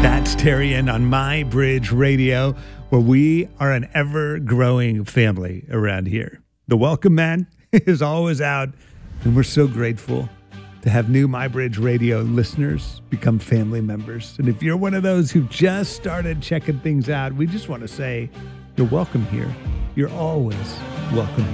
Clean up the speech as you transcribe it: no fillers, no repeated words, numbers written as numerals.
That's Terrian on My Bridge Radio, where we are an ever-growing family around here. The Welcome Man is always out, and we're so grateful to have new My Bridge Radio listeners become family members. And if you're one of those who just started checking things out, we just want to say you're welcome here. You're always welcome.